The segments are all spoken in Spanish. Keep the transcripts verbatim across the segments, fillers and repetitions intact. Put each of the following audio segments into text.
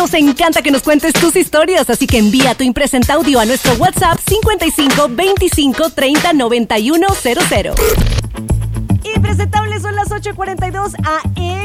Nos encanta que nos cuentes tus historias, así que envía tu impresenta audio a nuestro WhatsApp cincuenta y cinco veinticinco treinta noventa y uno cero cero. Impresentables, son las ocho cuarenta y dos A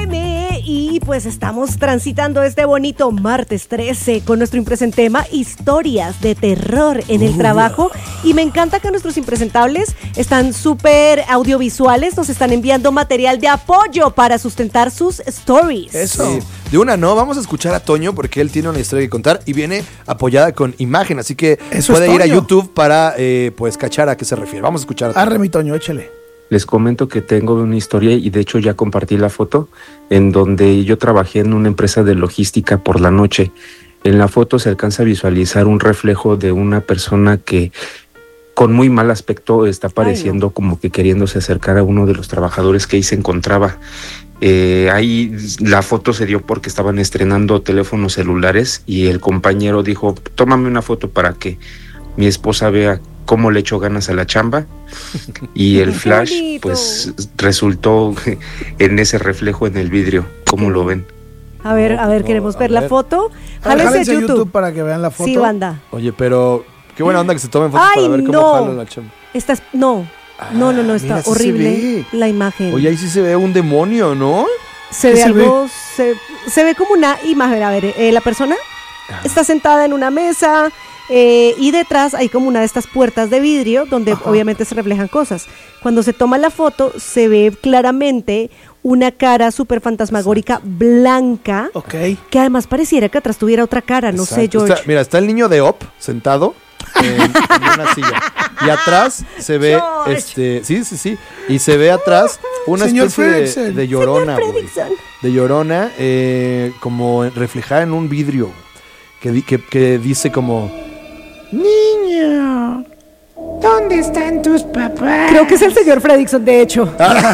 M y pues estamos transitando este bonito martes trece con nuestro impresentema historias de terror en el uh. trabajo, y me encanta que nuestros impresentables están súper audiovisuales, nos están enviando material de apoyo para sustentar sus stories. Eso. Sí. De una no, vamos a escuchar a Toño porque él tiene una historia que contar y viene apoyada con imagen, así que Eso puede ir a YouTube para eh, pues cachar a qué se refiere. Vamos a escuchar a Toño. Arre mi Toño, échale. Les comento que tengo una historia y de hecho ya compartí la foto en donde yo trabajé en una empresa de logística por la noche. En la foto se alcanza a visualizar un reflejo de una persona que con muy mal aspecto está pareciendo Ay, no. como que queriéndose acercar a uno de los trabajadores que ahí se encontraba. Eh, ahí la foto se dio porque estaban estrenando teléfonos celulares y el compañero dijo, tómame una foto para que mi esposa vea cómo le echo ganas a la chamba, y el flash pues resultó en ese reflejo en el vidrio. ¿Cómo lo ven? A ver, a ver, queremos a ver, ver la foto. Jálense a YouTube. YouTube para que vean la foto. Sí, banda. Oye, pero qué buena onda que se tomen fotos Ay, para ver cómo no. jalan la chamba. Estás, no, ah, no, no, no, está mira, horrible la imagen. Oye, ahí sí se ve un demonio, ¿no? Se ve se algo, ve? Se, se ve como una imagen. A ver, eh, la persona ah. está sentada en una mesa. Eh, y detrás hay como una de estas puertas de vidrio donde Ajá. obviamente se reflejan cosas. Cuando se toma la foto se ve claramente una cara súper fantasmagórica blanca, okay. que además pareciera que atrás tuviera otra cara, no Exacto. sé, George. Está, mira, está el niño de Op sentado en, en una silla y atrás se ve George. este, sí, sí, sí, y se ve atrás una Señor especie de, de llorona, güey, de llorona, eh, como reflejada en un vidrio que, que, que dice como: niño, ¿dónde están tus papás? Creo que es el señor Fredrickson, de hecho.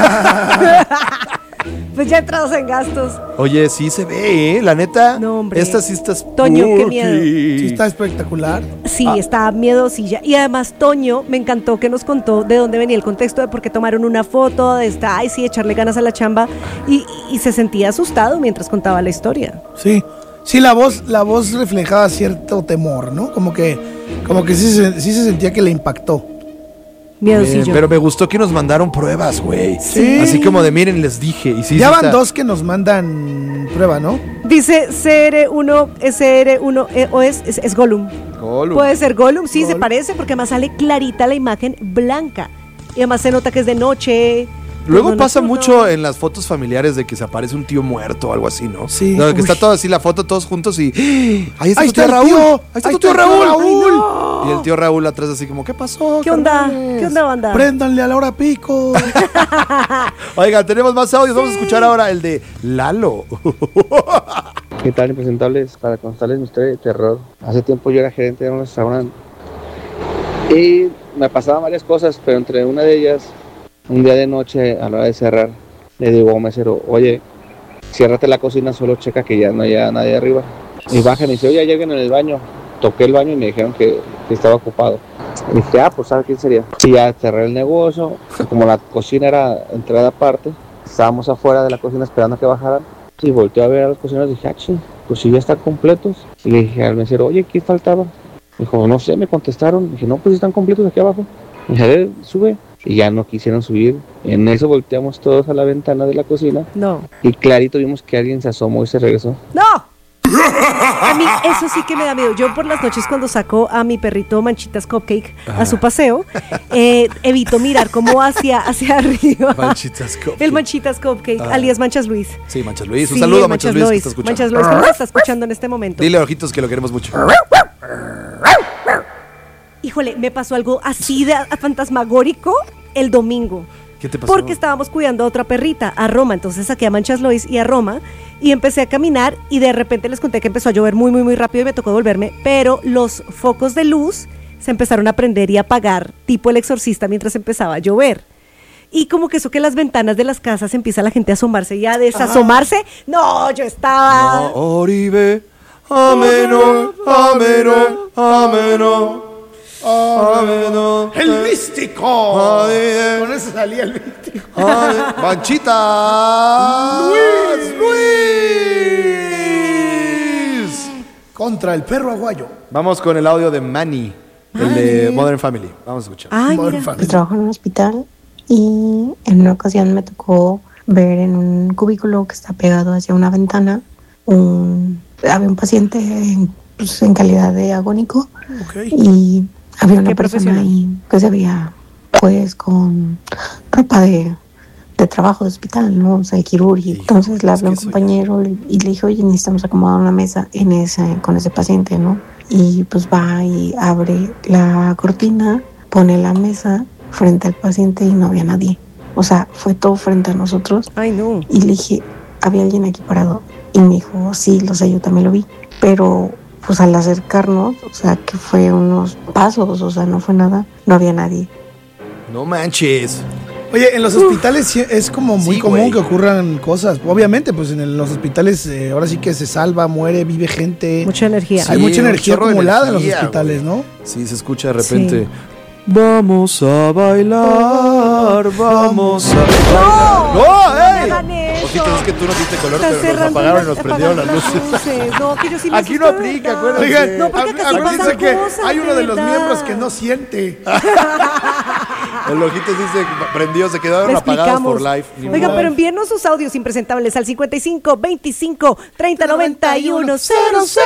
Pues ya entrados en gastos. Oye, sí se ve, ¿eh? La neta. No, hombre. Esta sí está Toño, qué miedo. Sí está espectacular. Sí, ah. está miedosilla. Y además, Toño, me encantó que nos contó de dónde venía el contexto de por qué tomaron una foto, de esta, ay, sí, echarle ganas a la chamba. Y, y se sentía asustado mientras contaba la historia. Sí. Sí, la voz, la voz reflejaba cierto temor, ¿no? Como que, como que sí, se, sí se sentía que le impactó. Miedosillo. Pero me gustó que nos mandaron pruebas, güey. Sí. Así como de miren, les dije. Y sí, ya sí van está. dos que nos mandan prueba, ¿no? Dice C R uno, S R uno, eh, o es, es, es Gollum. Gollum. Puede ser Gollum, sí, Gollum. se parece, porque además sale clarita la imagen blanca. Y además se nota que es de noche. Luego no, pasa no, no. mucho en las fotos familiares de que se aparece un tío muerto o algo así, ¿no? Sí. No, que Uy. está todo así, la foto todos juntos y ¡ahí está Ahí tu está tío el Raúl! tío. ¡Ahí está Ahí tu tío está el tío Raúl! Raúl. Ay, no. Y el tío Raúl atrás así como, ¿qué pasó? ¿Qué onda? carnales? ¿Qué onda, banda? Préndanle a la hora pico. Oigan, tenemos más audios. Vamos a escuchar ahora el de Lalo. ¿Qué tal, impresentables? Para contarles mi historia de terror. Hace tiempo yo era gerente de un restaurante y me pasaban varias cosas, pero entre una de ellas, un día de noche a la hora de cerrar, le digo a un mesero, oye, ciérrate la cocina, solo checa que ya no haya nadie arriba. Y bajan y dice, oye, lleguen en el baño. Toqué el baño y me dijeron que, que estaba ocupado. Y dije, ah, pues ¿sabes quién sería? Y ya cerré el negocio, como la cocina era entrada aparte, estábamos afuera de la cocina esperando a que bajaran. Y volteé a ver a los cocineros y dije, ah, sí, pues sí, ya están completos. Y le dije al mesero, oye, ¿qué faltaba? Dijo, no sé, me contestaron. Dije, no, pues están completos aquí abajo. Y dije, a ver, sube. Y ya no quisieron subir. En eso volteamos todos a la ventana de la cocina. No. Y clarito vimos que alguien se asomó y se regresó. ¡No! A mí eso sí que me da miedo. Yo por las noches cuando saco a mi perrito Manchitas Cupcake ah. a su paseo, eh, evito mirar como hacia, hacia arriba. Manchitas Cupcake. El Manchitas Cupcake, ah. alias Manchas Luis. Sí, Manchas Luis. Un sí, saludo a Manchas Luis, Luis que está escuchando. Manchas Luis, que nos está escuchando en este momento. Dile a Ojitos que lo queremos mucho. Híjole, me pasó algo así de fantasmagórico el domingo. ¿Qué te pasó? Porque estábamos cuidando a otra perrita, a Roma. Entonces saqué a Manchas Lois y a Roma y empecé a caminar y de repente les conté que empezó a llover muy, muy, muy rápido y me tocó devolverme, pero los focos de luz se empezaron a prender y a apagar, tipo El Exorcista, mientras empezaba a llover. Y como que eso que las ventanas de las casas empieza la gente a asomarse y a desasomarse. Ah. No, yo estaba... No, Oribe, ameno, ameno, ameno. Oh, el místico. Ay, con eso salía el místico. Ay, Manchita Luis. Luis. Contra el perro aguayo. Vamos con el audio de Manny, el Ay. de Modern Family. Vamos a escuchar. Ay, Modern mira. Family. Trabajo en un hospital y en una ocasión me tocó ver en un cubículo que está pegado hacia una ventana un, había un paciente en, pues, en calidad de agónico Ok. y había una Qué persona profesional. ahí que se veía pues con ropa de, de trabajo de hospital, ¿no? O sea, de quirúrgico. Sí, Entonces le es hablé a un que eso compañero y, y le dije, oye, necesitamos acomodar una mesa en ese, con ese paciente, ¿no? Y pues va y abre la cortina, pone la mesa frente al paciente y no había nadie. O sea, fue todo frente a nosotros. Ay, no. Y le dije, ¿había alguien aquí parado? Y me dijo, sí, lo sé, yo también lo vi. Pero pues al acercarnos, o sea, que fue unos pasos, o sea, no fue nada, no había nadie. No manches. Oye, en los hospitales sí es como muy Sí, común güey. que ocurran cosas. Obviamente, pues en el- los hospitales eh, ahora sí que se salva, muere, vive gente. Mucha energía. Hay Sí, mucha un energía chorro de acumulada en los energía, hospitales, güey. ¿no? Sí, se escucha de repente. Sí. Vamos a bailar, vamos a bailar. ¡No! No ¡Ey! me hagan eso. Ojitos, es que tú no diste color, Estás pero nos cerrando apagaron y las- nos prendieron las apagaron luces. No, que yo sí lo Aquí hice, no de aplica, verdad. acuérdense. Oigan, No, porque ac- casi acuérdense pasan que cosas, hay uno de los verdad. miembros que no siente. El Ojitos dice prendido, se quedaron Le apagados explicamos. por live. Ni Oigan, modo. pero envíenos sus audios impresentables al cincuenta y cinco, veinticinco, treinta, noventa y uno, cero, cero.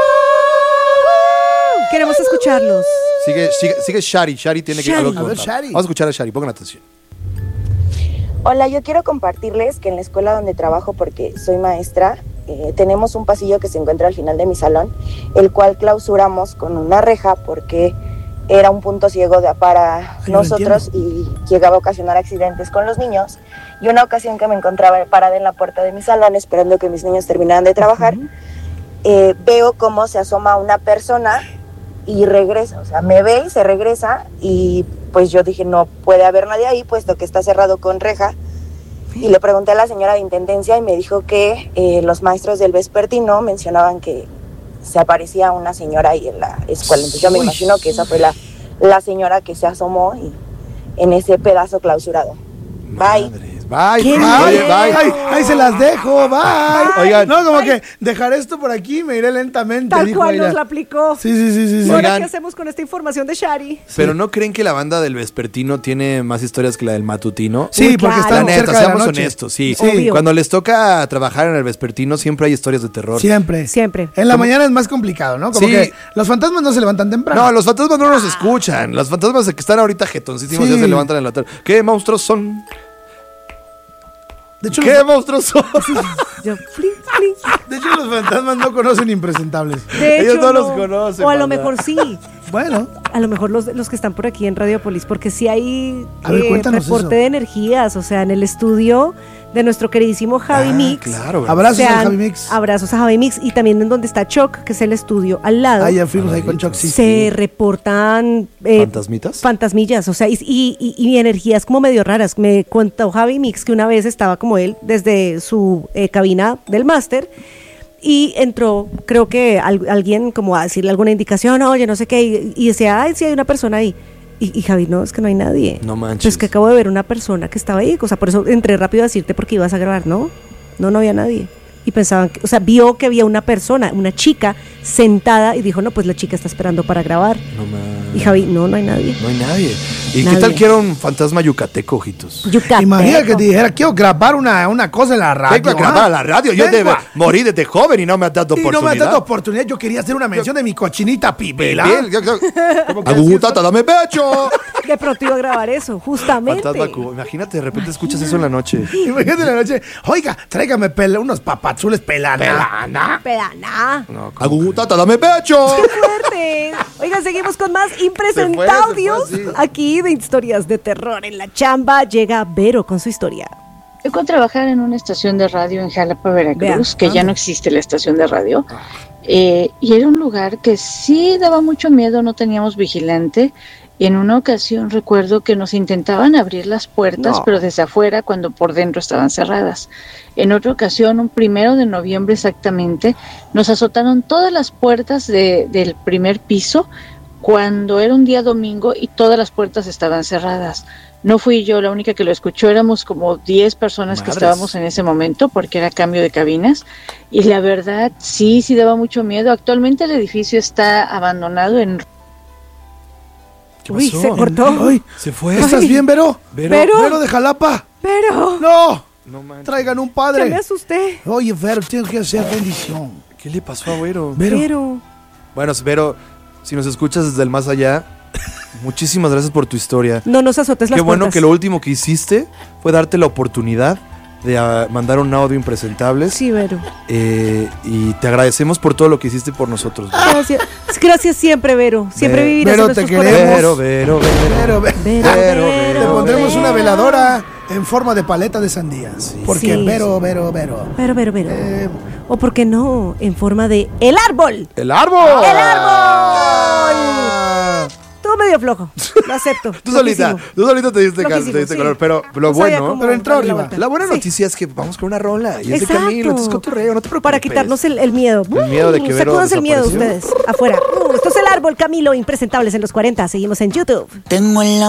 Queremos escucharlos. Sigue, sigue, sigue Shari. Shari tiene que Shari. algo que A ver, contar. Shari. Vamos a escuchar a Shari, pongan atención. Hola, yo quiero compartirles que en la escuela donde trabajo, porque soy maestra, eh, tenemos un pasillo que se encuentra al final de mi salón, el cual clausuramos con una reja porque era un punto ciego de, para Ay, lo nosotros y llegaba a ocasionar accidentes con los niños. Y una ocasión que me encontraba parada en la puerta de mi salón esperando que mis niños terminaran de trabajar, eh, veo cómo se asoma una persona y regresa, o sea, me ve y se regresa y pues yo dije, no puede haber nadie ahí, puesto que está cerrado con reja. Y le pregunté a la señora de intendencia y me dijo que eh, los maestros del vespertino mencionaban que se aparecía una señora ahí en la escuela. Entonces yo me Uy. imagino que esa fue la, la señora que se asomó y, en ese pedazo clausurado. Bye. Madres. Bye. ¡Qué Oye, miedo! bye. Ay, ahí se las dejo, bye. Oigan. No, como que dejar esto por aquí, me iré lentamente. Tal dijo cual ella. nos la aplicó. Sí, sí, sí, sí. sí. Ahora, Oigan. ¿qué hacemos con esta información de Shari? Pero ¿no creen que la banda del vespertino tiene más historias que la del matutino? Sí, Uy, porque claro. La están neta, cerca de la seamos noche. honestos, sí. Sí. Obvio. Cuando les toca trabajar en el vespertino siempre hay historias de terror. Siempre. Siempre. En la mañana es más complicado, ¿no? Como Sí. que los fantasmas no se levantan temprano. No, los fantasmas no nos escuchan. Los fantasmas que están ahorita jetoncísimos Sí. ya se levantan en la tarde. ¿Qué monstruos son? De hecho, ¿Qué los, monstruos son? Yo, flin, flin. de hecho, los fantasmas no conocen impresentables. De Ellos hecho, no los conocen, O a lo banda. mejor sí. Bueno, A lo mejor los, los que están por aquí en Radiopolis, porque sí hay A ver, eh, cuéntanos reporte eso. de energías, o sea, en el estudio de nuestro queridísimo Javi Ah, Mix. claro. ¿verdad? abrazos se al han- Javi Mix. Abrazos a Javi Mix y también en donde está Choc, que es el estudio al lado. Ah, ya fuimos ahí con Choc, sí. se reportan eh, ¿Fantasmitas? fantasmillas, o sea, y, y- y- y energías como medio raras. Me contó Javi Mix que una vez estaba como él desde su eh, cabina del máster y entró, creo que al- alguien como a decirle alguna indicación, oye, no sé qué, y, y decía, ay, sí hay una persona ahí. Y, y Javi, no, es que no hay nadie. No manches. Pues que acabo de ver una persona que estaba ahí, o sea, por eso entré rápido a decirte porque ibas a grabar, ¿no? No, no había nadie. Y pensaban, que, o sea, vio que había una persona, una chica sentada y dijo, no, pues la chica está esperando para grabar. No mames. Y Javi, no, no hay nadie. No hay nadie. ¿Y Nadie. qué tal que era un fantasma yucateco, ojitos? Yucateco. Imagina que te dijera, quiero grabar una, una cosa en la radio. Vengo a grabar ¿ah? a la radio. Yo Vengo debe a- morí desde joven y no me has dado Y no me has oportunidad. dado oportunidad. Yo quería hacer una mención de mi cochinita pipila. Bien, yo- yo- Agutata, dame pecho. De pronto iba a grabar eso, justamente. Fantasma cubo. Imagínate, de repente escuchas eso en la noche. Imagínate en la noche. Oiga, tráigame pela- unos papazules pelana. Pelana. Pedana. No, Agutata, dame pecho. Fuerte. Oigan, seguimos con más impresentaudios. Se fue, se fue, sí. Aquí de historias de terror en la chamba llega Vero con su historia. Tocó a trabajar en una estación de radio en Jalapa, Veracruz, Vea. que ya no existe la estación de radio. Eh, y era un lugar que sí daba mucho miedo, no teníamos vigilante. Y en una ocasión recuerdo que nos intentaban abrir las puertas, No. pero desde afuera, cuando por dentro estaban cerradas. En otra ocasión, un primero de noviembre exactamente, nos azotaron todas las puertas de- del primer piso cuando era un día domingo y todas las puertas estaban cerradas. No fui yo la única que lo escuchó, éramos como diez personas Madres. que estábamos en ese momento porque era cambio de cabinas y la verdad sí, sí daba mucho miedo. Actualmente el edificio está abandonado en... ¿Qué Uy, pasó? se cortó. Ay, Se fue. ¿estás bien, Vero? Vero. Vero. Vero de Jalapa. Pero, No, No manches. traigan un ya me padre. asusté. Oye, Vero, tienes que hacer bendición. ¿Qué le pasó a Vero? Vero. Pero, Bueno, Vero, si nos escuchas desde el más allá, muchísimas gracias por tu historia. no nos azotes las Qué bueno puertas. que lo último que hiciste fue darte la oportunidad de uh, mandar un audio Impresentables. Sí, Vero. Eh, y te agradecemos por todo lo que hiciste por nosotros. Gracias. Gracias siempre, Vero. Siempre Ve- vivirás Vero, en te nuestros queremos. corazones. Vero, Vero, Vero. Vero, Vero. Vero, Vero, Vero, Te pondremos Vero. una veladora en forma de paleta de sandía. Porque Sí. Vero, Vero, Vero. Vero, Vero, Vero. Eh, O por qué no, en forma de el árbol. ¡El árbol! ¡El árbol! Todo medio flojo. Lo acepto. Tú solita, Flojísimo. tú solita te diste, cal- Flojísimo, te diste sí. color, pero lo No sabía bueno, cómo pero entró darle la arriba. vuelta. la buena Sí. noticia es que vamos con una rola y es de Exacto. Camilo, entonces es cotorreo, no te preocupes. Para quitarnos el, el miedo. El miedo de que Vero Sacúdanse el miedo desapareció. ustedes. Afuera. Uh, esto es el árbol, Camilo, Impresentables en los cuarenta. Seguimos en YouTube. Tengo en la